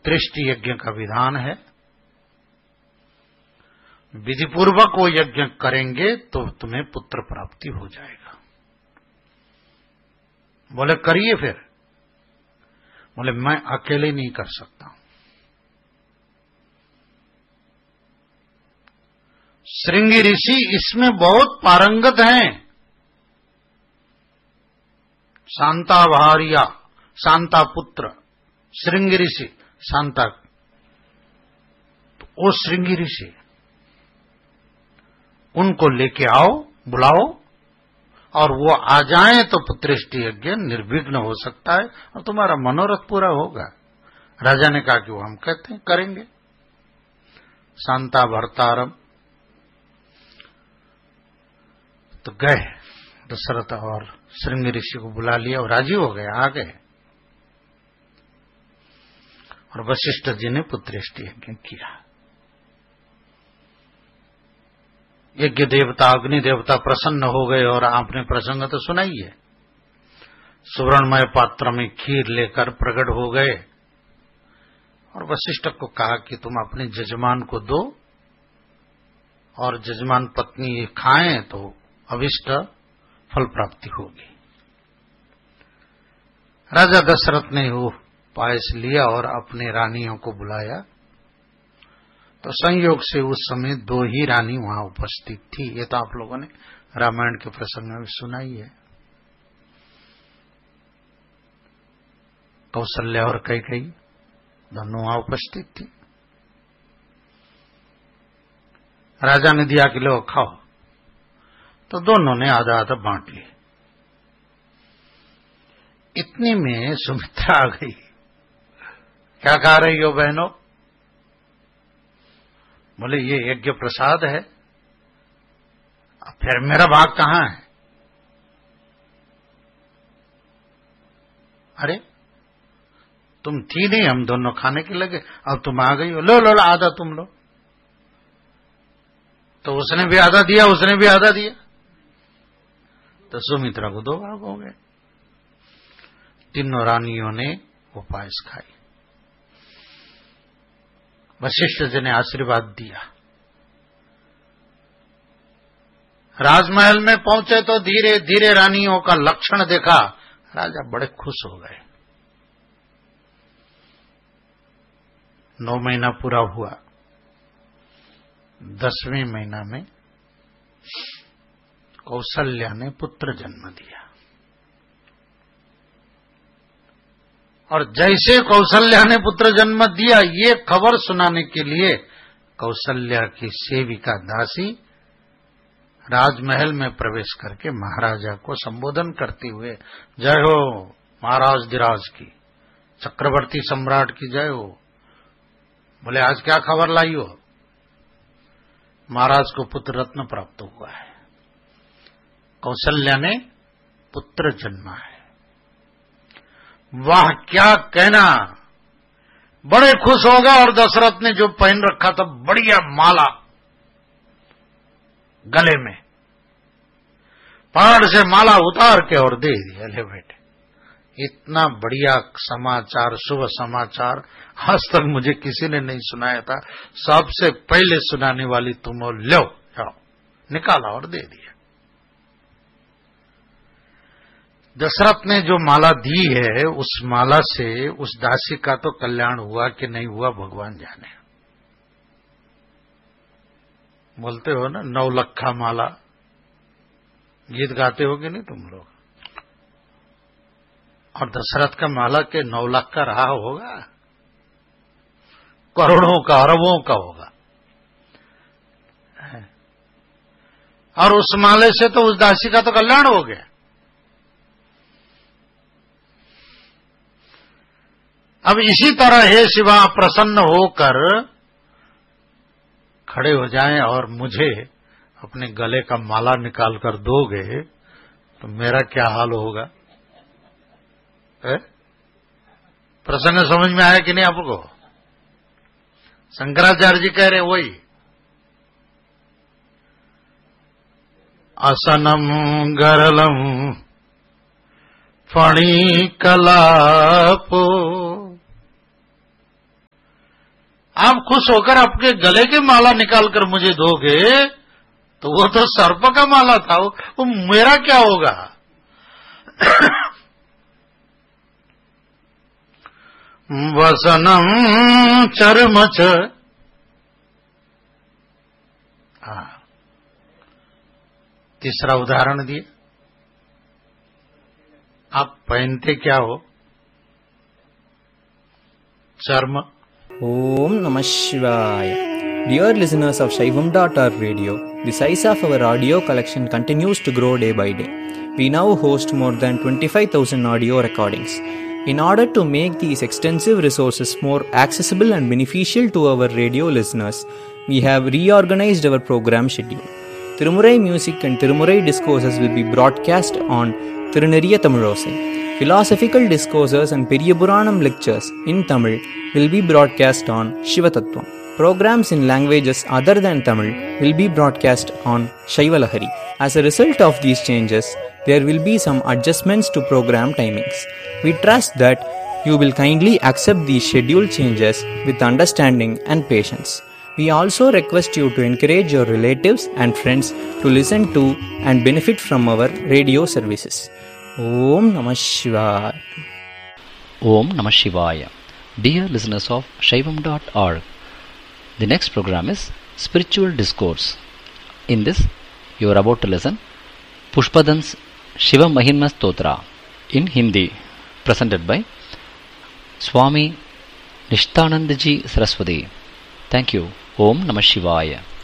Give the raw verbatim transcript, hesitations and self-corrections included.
पुत्रेष्टि यज्ञ का विधान है। विधिपूर्वक वो यज्ञ करेंगे तो तुम्हें पुत्र प्राप्ति हो जाएगा। बोले करिए फिर। बोले मैं अकेले नहीं कर सकता। श्रृंगी ऋषि इसमें बहुत पारंगत हैं। शांता भार्या, शांता पुत्र, श्रृंगी ऋषि, शांता, तो वो श्रृंगी ऋषि, उनको लेके आओ, बुलाओ, और वो आ जाएं तो पुत्रेष्टि यज्ञ निर्विघ्न हो सकता है और तुम्हारा मनोरथ पूरा होगा। राजा ने कहा कि वो हम कहते हैं करेंगे। शांता भर्तारम तो गए, दशरथ और श्रृंगी ऋषि को बुला लिया और राजी हो गए, आ गए। और वशिष्ठ जी ने पुत्रेष्टि यज्ञ किया। यज्ञ देवता, अग्नि देवता प्रसन्न हो गए और आपने प्रसंग तो सुना ही है। सुवर्णमय पात्र में खीर लेकर प्रकट हो गए और वशिष्ठ को कहा कि तुम अपने जजमान को दो और जजमान पत्नी ये खाएं तो अभिष्ट फल प्राप्ति होगी। राजा दशरथ ने वो पायस लिया और अपने रानियों को बुलाया। तो संयोग से उस समय दो ही रानी वहां उपस्थित थी। ये तो आप लोगों ने रामायण के प्रसंग में सुना ही है। कौशल्या और कैकेयी दोनों वहां उपस्थित थी। राजा ने दिया कि लो खाओ, तो दोनों ने आधा आधा बांट लिए। इतने में सुमित्रा आ गई। क्या खा रही हो बहनों? बोले ये यज्ञ प्रसाद है। अब फिर मेरा भाग कहां है? अरे तुम थी नहीं, हम दोनों खाने के लगे, अब तुम आ गई हो, लो लो लो आधा तुम लो। तो उसने भी आधा दिया, उसने भी आधा दिया, तो सुमित्रा को दो भाग हो गए। तीनों रानियों ने वो पायस खाई। वशिष्ठ जी ने आशीर्वाद दिया। राजमहल में पहुंचे तो धीरे धीरे रानियों का लक्षण देखा। राजा बड़े खुश हो गए। नौ महीना पूरा हुआ। दसवें महीना में कौशल्या ने पुत्र जन्म दिया। और जैसे कौशल्या ने पुत्र जन्म दिया, ये खबर सुनाने के लिए कौशल्या की सेविका दासी राजमहल में प्रवेश करके महाराजा को संबोधन करते हुए, जय हो महाराज धीराज की, चक्रवर्ती सम्राट की जय हो। बोले आज क्या खबर लाई हो? महाराज को पुत्र रत्न प्राप्त हुआ है, कौशल्या ने पुत्र जन्मा है। वाह क्या कहना, बड़े खुश हो गए। और दशरथ ने जो पहन रखा था बढ़िया माला गले में, पहाड़ से माला उतार के और दे दिया, ले बेटे। इतना बढ़िया समाचार, शुभ समाचार आज तक मुझे किसी ने नहीं सुनाया था। सबसे पहले सुनाने वाली तुम हो, लो जाओ। निकाला और दे दिया। दशरथ ने जो माला दी है, उस माला से उस दासी का तो कल्याण हुआ कि नहीं हुआ भगवान जाने। बोलते हो ना नौ लखा माला, गीत गाते हो कि नहीं तुम लोग? और दशरथ का माला के नौ लाख का रहा होगा, करोड़ों का, अरबों का होगा। और उस माले से तो उस दासी का तो कल्याण हो गया। अब इसी तरह हे शिवा प्रसन्न होकर खड़े हो जाएं और मुझे अपने गले का माला निकाल कर दोगे तो मेरा क्या हाल होगा? है? प्रसंग समझ में आया कि नहीं आपको? शंकराचार्य जी कह रहे वही, असनम गरलम फणी कलापो आप खुश होकर आपके गले की माला निकाल कर मुझे दोगे तो वो तो सर्प का माला था, वो, वो मेरा क्या होगा? वसनम चर्मच, हाँ तीसरा उदाहरण दिए। आप पहनते क्या हो? चर्म। Om Namah Shivaya. Dear listeners of Shaivam dot org radio, the size of our audio collection continues to grow day by day. We now host more than twenty-five thousand audio recordings. In order to make these extensive resources more accessible and beneficial to our radio listeners, we have reorganized our program schedule. Tirumurai music and Tirumurai discourses will be broadcast on Tiruneriya Tamilosai. Philosophical discourses and Periyapuranam lectures in Tamil will be broadcast on Shivatattvam. Programs in languages other than Tamil will be broadcast on Shaivalahari. As a result of these changes, there will be some adjustments to program timings. We trust that you will kindly accept these schedule changes with understanding and patience. We also request you to encourage your relatives and friends to listen to and benefit from our radio services. Om Namah Shivaya. Om Namah Shivaya. Dear listeners of Shaivam dot org, the next program is Spiritual Discourse. In this, you are about to listen Pushpadan's Shiva Mahimma Stotra in Hindi, presented by Swami Nishtanandaji Saraswati. Thank you. Om Namah Shivaya.